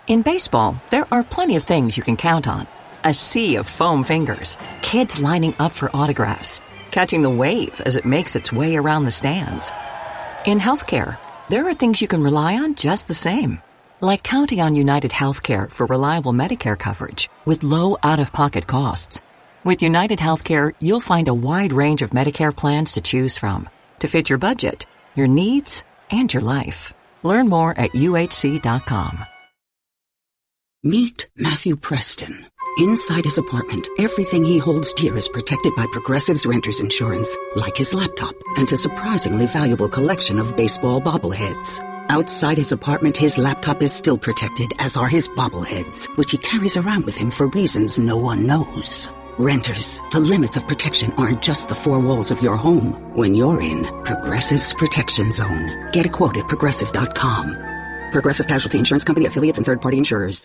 In baseball, there are plenty of things you can count on. A sea of foam fingers, kids lining up for autographs, catching the wave as it makes its way around the stands. In healthcare, there are things you can rely on just the same. Like counting on United Healthcare for reliable Medicare coverage with low out-of-pocket costs. With United Healthcare, you'll find a wide range of Medicare plans to choose from to fit your budget, your needs, and your life. Learn more at UHC.com. Meet Matthew Preston. Inside his apartment, everything he holds dear is protected by Progressive's Renter's Insurance, like his laptop and a surprisingly valuable collection of baseball bobbleheads. Outside his apartment, his laptop is still protected, as are his bobbleheads, which he carries around with him for reasons no one knows. Renters, the limits of protection aren't just the four walls of your home. When you're in Progressive's Protection Zone. Get a quote at Progressive.com. Progressive Casualty Insurance Company, affiliates, and third-party insurers.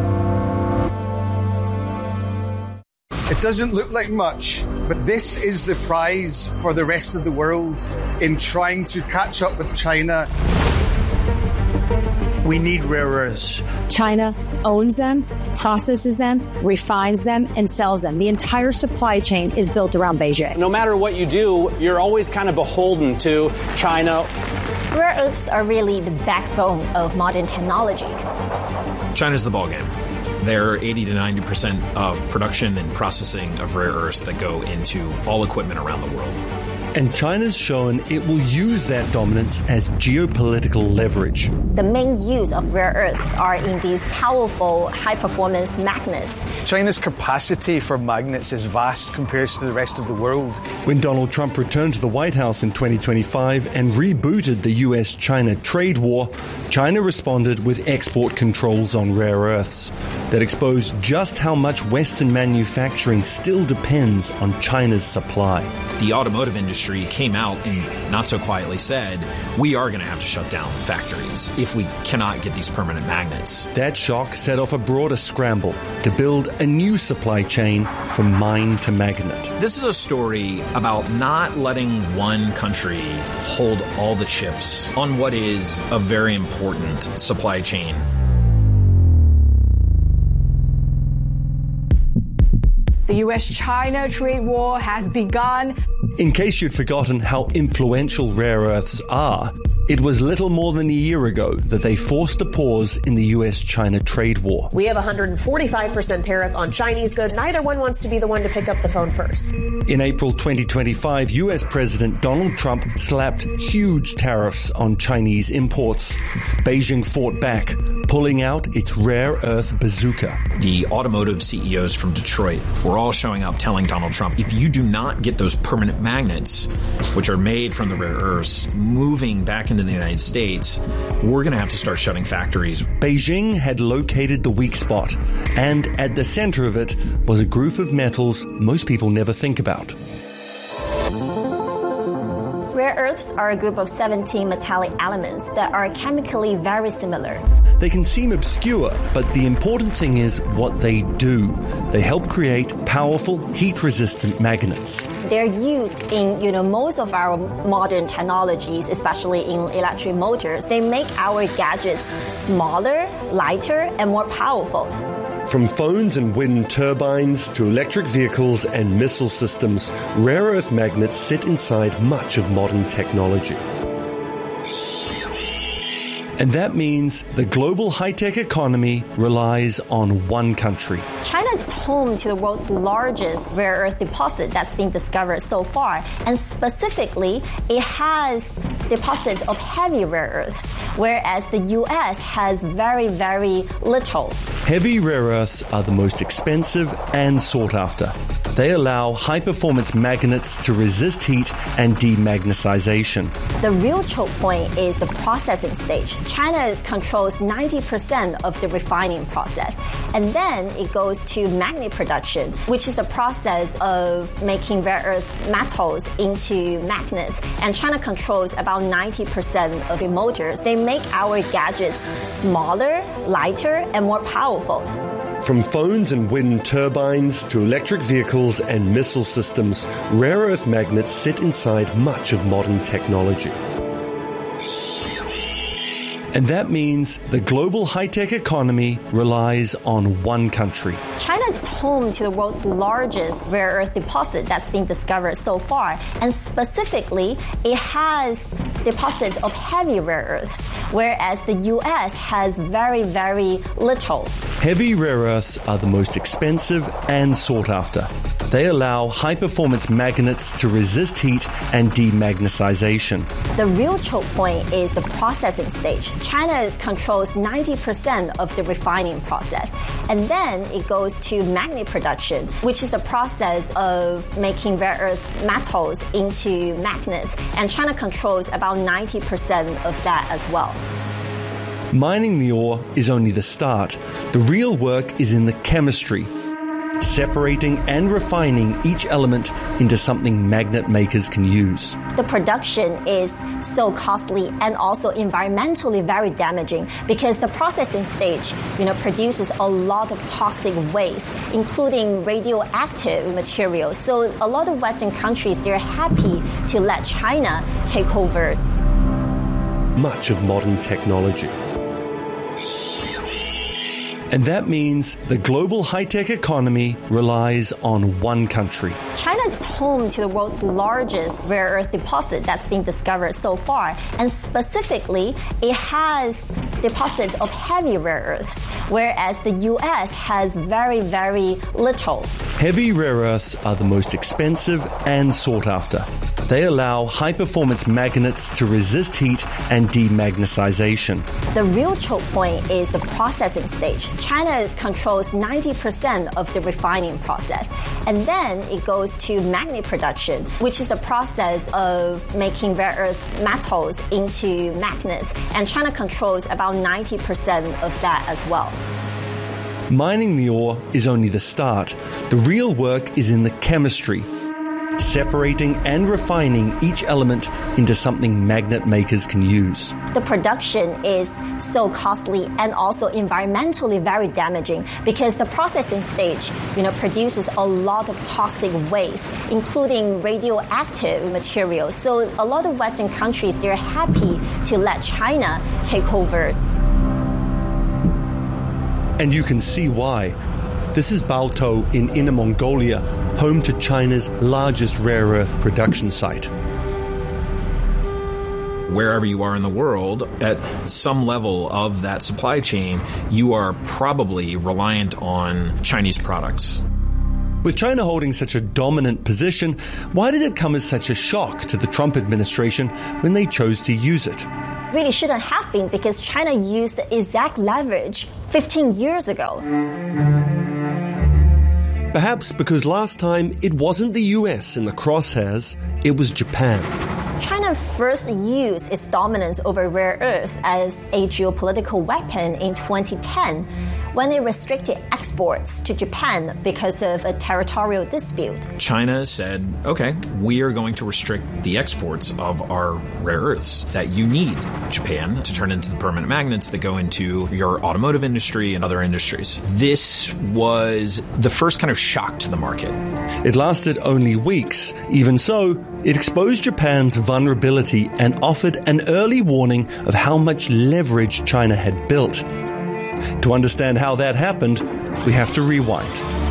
It doesn't look like much, but this is the prize for the rest of the world in trying to catch up with China. We need rare earths. China owns them, processes them, refines them, and sells them. The entire supply chain is built around Beijing. No matter what you do, you're always kind of beholden to China. Rare earths are really the backbone of modern technology. China's the ballgame. They're 80 to 90% of production and processing of rare earths that go into all equipment around the world. And China's shown it will use that dominance as geopolitical leverage. The main use of rare earths are in these powerful, high-performance magnets. China's capacity for magnets is vast compared to the rest of the world. When Donald Trump returned to the White House in 2025 and rebooted the US-China trade war, China responded with export controls on rare earths that exposed just how much Western manufacturing still depends on China's supply. The automotive industry came out and not so quietly said, we are going to have to shut down factories if we cannot get these permanent magnets. That shock set off a broader scramble to build a new supply chain from mine to magnet. This is a story about not letting one country hold all the chips on what is a very important supply chain. The US-China trade war has begun. In case you'd forgotten how influential rare earths are, it was little more than a year ago that they forced a pause in the US-China trade war. We have a 145% tariff on Chinese goods. Neither one wants to be the one to pick up the phone first. In April 2025, US President Donald Trump slapped huge tariffs on Chinese imports. Beijing fought back, pulling out its rare earth bazooka. The automotive CEOs from Detroit were all showing up telling Donald Trump, if you do not get those permanent magnets, which are made from the rare earths, moving back into the United States, we're going to have to start shutting factories. Beijing had located the weak spot, and at the center of it was a group of metals most people never think about. Rare earths are a group of 17 metallic elements that are chemically very similar. They can seem obscure, but the important thing is what they do. They help create powerful, heat-resistant magnets. They're used in, most of our modern technologies, especially in electric motors. They make our gadgets smaller, lighter, and more powerful. From phones and wind turbines to electric vehicles and missile systems, rare earth magnets sit inside much of modern technology. And that means the global high-tech economy relies on one country. China is home to the world's largest rare earth deposit that's been discovered so far. And specifically, it has deposits of heavy rare earths, whereas the U.S. has very, very little. Heavy rare earths are the most expensive and sought after. They allow high-performance magnets to resist heat and demagnetization. The real choke point is the processing stage. China controls 90% of the refining process. And then it goes to magnet production, which is a process of making rare earth metals into magnets. And China controls about 90% of the motors. They make our gadgets smaller, lighter, and more powerful. From phones and wind turbines to electric vehicles and missile systems, rare earth magnets sit inside much of modern technology. And that means the global high-tech economy relies on one country. China is home to the world's largest rare earth deposit that's been discovered so far. And specifically, it has deposits of heavy rare earths, whereas the U.S. has very, very little. Heavy rare earths are the most expensive and sought after. They allow high-performance magnets to resist heat and demagnetization. The real choke point is the processing stage. China controls 90% of the refining process. And then it goes to magnet production, which is a process of making rare earth metals into magnets. And China controls about 90% of that as well. Mining the ore is only the start. The real work is in the chemistry, separating and refining each element into something magnet makers can use. The production is so costly and also environmentally very damaging because the processing stage, produces a lot of toxic waste, including radioactive materials. So a lot of Western countries, they're happy to let China take over much of modern technology. And that means the global high-tech economy relies on one country. China is home to the world's largest rare earth deposit that's been discovered so far. And specifically, it has deposits of heavy rare earths, whereas the U.S. has very, very little. Heavy rare earths are the most expensive and sought after. They allow high-performance magnets to resist heat and demagnetization. The real choke point is the processing stage. China controls 90% of the refining process. And then it goes to magnet production, which is a process of making rare earth metals into magnets. And China controls about 90% of that as well. Mining the ore is only the start. The real work is in the chemistry, separating and refining each element into something magnet makers can use. The production is so costly and also environmentally very damaging because the processing stage, produces a lot of toxic waste, including radioactive materials. So a lot of Western countries, they're happy to let China take over. And you can see why. This is Baotou in Inner Mongolia, home to China's largest rare earth production site. Wherever you are in the world, at some level of that supply chain, you are probably reliant on Chinese products. With China holding such a dominant position, why did it come as such a shock to the Trump administration when they chose to use it? Really shouldn't have been because China used the exact leverage 15 years ago. Perhaps because last time it wasn't the US in the crosshairs, it was Japan. China first used its dominance over rare earths as a geopolitical weapon in 2010 when it restricted exports to Japan because of a territorial dispute. China said, okay, we are going to restrict the exports of our rare earths that you need, Japan, to turn into the permanent magnets that go into your automotive industry and other industries. This was the first kind of shock to the market. It lasted only weeks. Even so, it exposed Japan's vulnerability and offered an early warning of how much leverage China had built. To understand how that happened, we have to rewind.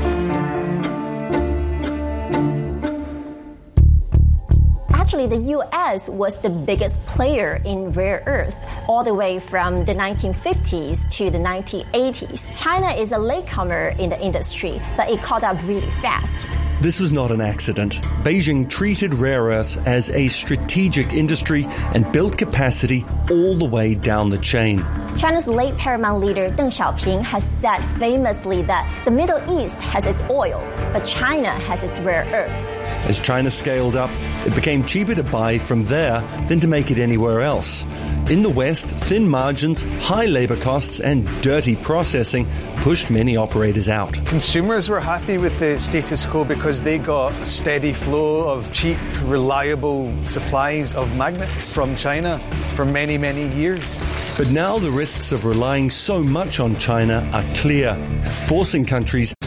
Actually, the U.S. was the biggest player in rare earth all the way from the 1950s to the 1980s. China is a latecomer in the industry, but it caught up really fast. This was not an accident. Beijing treated rare earths as a strategic industry and built capacity all the way down the chain. China's late paramount leader Deng Xiaoping has said famously that the Middle East has its oil, but China has its rare earths. As China scaled up, it became cheaper to buy from there than to make it anywhere else. In the West, thin margins, high labor costs, and dirty processing pushed many operators out. Consumers were happy with the status quo because they got a steady flow of cheap, reliable supplies of magnets from China for many, many years. But now the risks of relying so much on China are clear, forcing countries